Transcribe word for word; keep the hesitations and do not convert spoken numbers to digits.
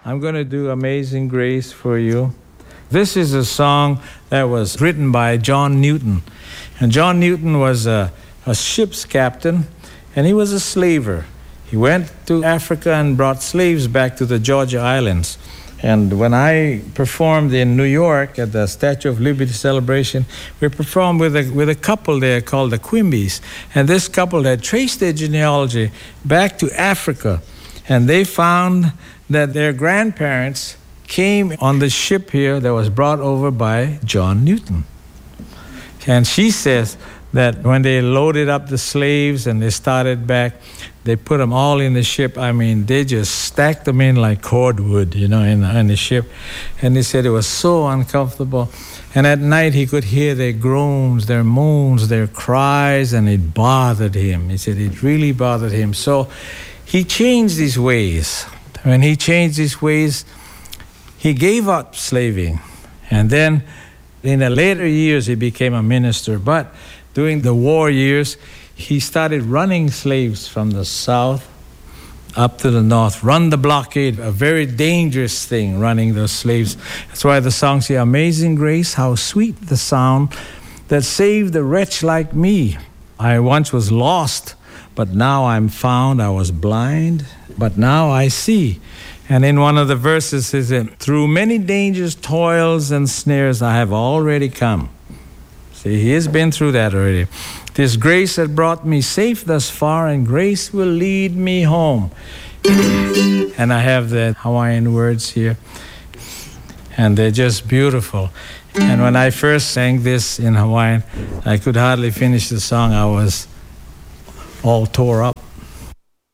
I'm going to do Amazing Grace for you. This is a song that was written by John Newton. And John Newton was a, a ship's captain, and he was a slaver. He went to Africa and brought slaves back to the Georgia Islands. And when I performed in New York at the Statue of Liberty celebration, we performed with a, with a couple there called the Quimbys. And this couple had traced their genealogy back to Africa. And they found that their grandparents came on the ship here that was brought over by John Newton. And she says that when they loaded up the slaves and they started back, they put them all in the ship. I mean, they just stacked them in like cordwood, you know, in the, in the ship. And they said it was so uncomfortable. And at night he could hear their groans, their moans, their cries, and it bothered him. He said it really bothered him. So he changed his ways. When he changed his ways, he gave up slaving. And then in the later years, he became a minister. But during the war years, he started running slaves from the south up to the north, run the blockade, a very dangerous thing, running those slaves. That's why the song says, Amazing Grace, how sweet the sound that saved a wretch like me. I once was lost, but now I'm found. I was blind, but now I see. And in one of the verses it says, through many dangers, toils, and snares I have already come. See, he has been through that already. This grace that brought me safe thus far, and grace will lead me home. And I have the Hawaiian words here, and they're just beautiful. And when I first sang this in Hawaiian, I could hardly finish the song. I was all tore up.